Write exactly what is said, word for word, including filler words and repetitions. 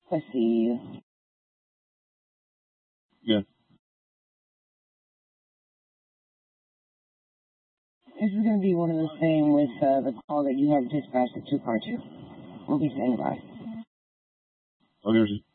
I see you. Yeah. This is going to be one of the same with uh, the call that you have dispatched at two car two. We'll be saying goodbye. Okay.